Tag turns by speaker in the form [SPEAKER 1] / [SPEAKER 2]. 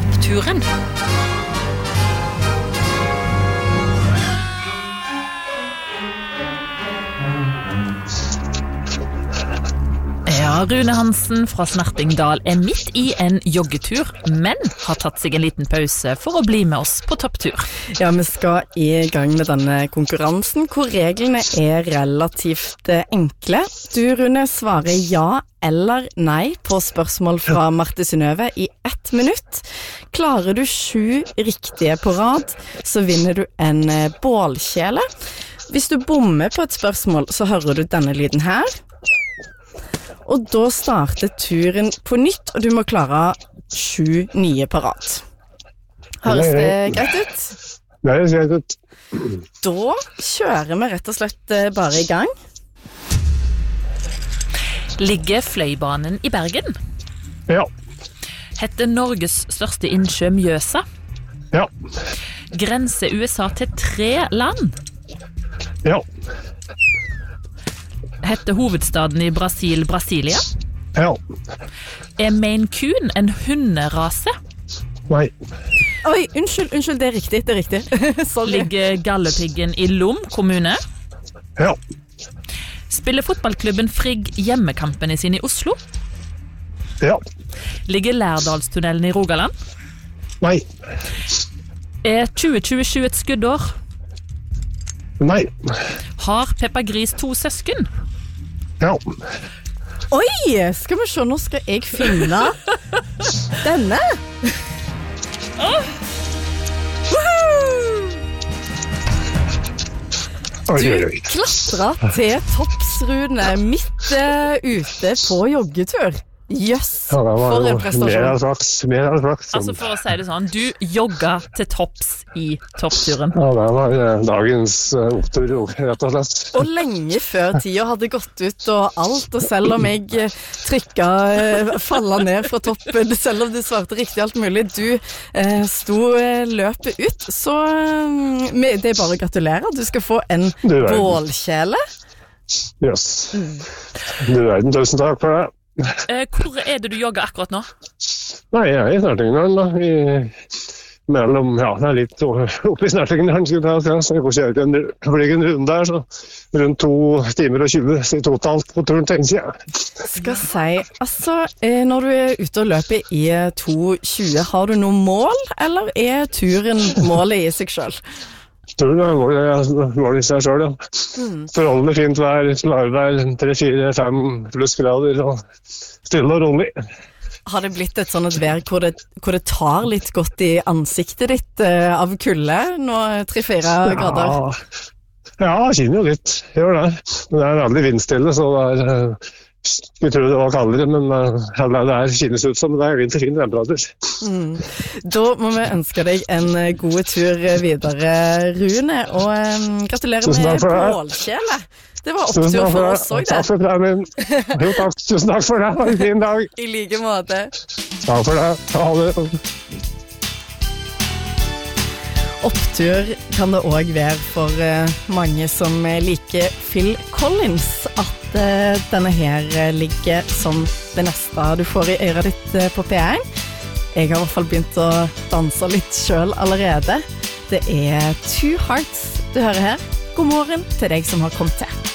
[SPEAKER 1] toppturen. Ja, Rune Hansen fra Snertingdal midt i en joggetur, men har tatt seg en liten pause for å bli med oss på topptur.
[SPEAKER 2] Ja, vi skal i gang med denne konkurransen, hvor reglene relativt enkle. Du, Rune, svarer ja eller nei på spørsmål fra Marte Synnøve i 1 minutt. Klarer du 7 riktige på rad, så vinner du en bålkjele. Hvis du bommer på et spørsmål, så hører du denne lyden her. Og da starter turen på nytt, og du må klare 7 nye på rad. Høres det greit ut?
[SPEAKER 3] Det høres greit ut.
[SPEAKER 2] Da kjører vi rett og slett bare i gang.
[SPEAKER 1] Ligger Fløibanen i Bergen?
[SPEAKER 3] Ja.
[SPEAKER 1] Heter Norges største innsjø Mjøsa?
[SPEAKER 3] Ja.
[SPEAKER 1] Grenser USA til 3 land?
[SPEAKER 3] Ja.
[SPEAKER 1] Heter hovedstaden i Brasil Brasilia?
[SPEAKER 3] Ja.
[SPEAKER 1] Maine Coon en hunderase?
[SPEAKER 3] Nei.
[SPEAKER 2] Oi, unnskyld, det er riktig. Sorry.
[SPEAKER 1] Ligger Galdhøpiggen i Lom kommune?
[SPEAKER 3] Ja.
[SPEAKER 1] Spiller fotballklubben Frigg hjemmekampene sine i Oslo?
[SPEAKER 3] Ja.
[SPEAKER 1] Ligger Lærdalstunnelen i Rogaland?
[SPEAKER 3] Nei.
[SPEAKER 1] 2027 et skuddår?
[SPEAKER 3] Nei.
[SPEAKER 2] Har Peppa Gris 2 søsken?
[SPEAKER 3] Ja.
[SPEAKER 2] Oi, skal vi se, nå skal jeg finne denne. Du klatret til toppsrune midt ute på joggetur. Jøss, for en prestasjon.
[SPEAKER 3] Mer av flaks.
[SPEAKER 1] Altså for å si det sånn, du jogga til topps i toppturen.
[SPEAKER 3] Ja, det var dagens opptur, rett og slett.
[SPEAKER 2] Og lenge før tida hadde gått ut og alt, og selv om jeg trykket falla ned fra toppen, selv om du svarte riktig alt mulig, du sto løpet ut, så det er bare å gratulere. Du skal få en bålkjele.
[SPEAKER 3] Yes. Du verden, tusen takk for det.
[SPEAKER 1] Hvor er det du jogger akkurat nå?
[SPEAKER 3] Nei, jeg er i Snertingdalen da, mellom, ja, det er litt oppe i Snertingdalen, så jeg får kjøre en runde der, så rundt 2 timer og 20 totalt på turen, tenker jeg.
[SPEAKER 2] Skal si, altså, når du er ute og løper i 2.20, har du noe mål, eller er turen målet i seg selv?
[SPEAKER 3] Turen er målet i seg selv, ja. Forholdene fint vær, klarvær, 3-4-5 plussgrader, og stille og rolig.
[SPEAKER 2] Har det blitt et sånt vær hvor det tar litt godt i ansiktet ditt av kulde nå 3-4 grader?
[SPEAKER 3] Ja, det kjenner jo litt, gjør det. Det er veldig vindstille, så det er... Vi tror det var kaldere, men det kjennes ut som det er egentlig fin temperatur.
[SPEAKER 2] Da må vi ønske deg en god tur videre, Rune, og gratulerer med bålkjele. Det var opptur for oss også, det.
[SPEAKER 3] Takk for det, min. Jo, takk. Tusen takk for det. Ha en fin dag.
[SPEAKER 2] I like måte.
[SPEAKER 3] Takk for det. Ha det.
[SPEAKER 2] Opptur kan det også være for mange som liker Phil Collins, at denne her ligger som det neste du får i øret ditt på P1. Jeg har i hvert fall begynt å danse litt selv allerede. Det er Two Hearts du hører her. God morgen til deg som har kommet til.